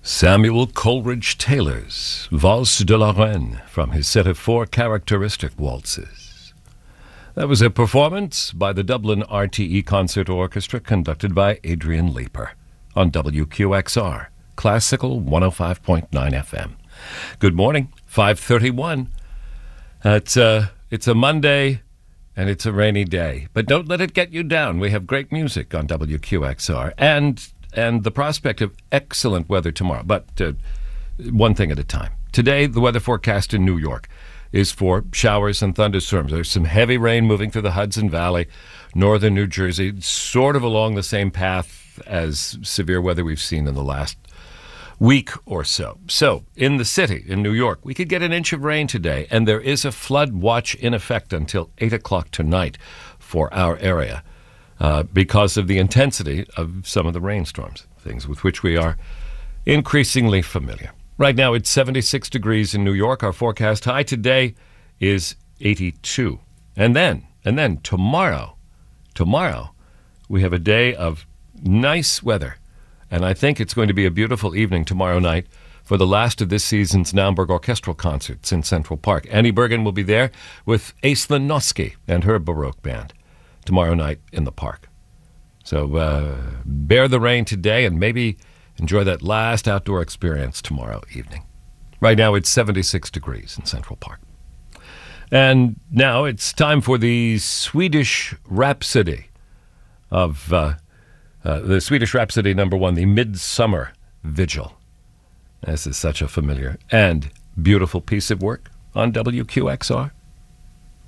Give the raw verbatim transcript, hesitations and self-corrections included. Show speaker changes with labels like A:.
A: Samuel Coleridge Taylor's Valse de la Reine from his set of four characteristic waltzes. That was a performance by the Dublin R T E Concert Orchestra conducted by Adrian Leeper on W Q X R, Classical one oh five point nine F M. Good morning, five thirty-one. It's a, it's a Monday and it's a rainy day, but don't let it get you down. We have great music on W Q X R and and the prospect of excellent weather tomorrow. But uh, one thing at a time. Today, the weather forecast in New York is for showers and thunderstorms. There's some heavy rain moving through the Hudson Valley, northern New Jersey, sort of along the same path as severe weather we've seen in the last week or so. So, in the city, in New York, we could get an inch of rain today, and there is a flood watch in effect until eight o'clock tonight for our area. Uh, because of the intensity of some of the rainstorms, things with which we are increasingly familiar. Right now it's seventy-six degrees in New York. Our forecast high today is eighty-two. And then, and then tomorrow, tomorrow, we have a day of nice weather. And I think it's going to be a beautiful evening tomorrow night for the last of this season's Naumburg Orchestral Concerts in Central Park. Annie Bergen will be there with Aislinn Noski and her Baroque band tomorrow night in the park. So uh, bear the rain today and maybe enjoy that last outdoor experience tomorrow evening. Right now it's seventy-six degrees in Central Park. And now it's time for the Swedish Rhapsody of uh, uh, the Swedish Rhapsody number one, the Midsummer Vigil. This is such a familiar and beautiful piece of work on W Q X R.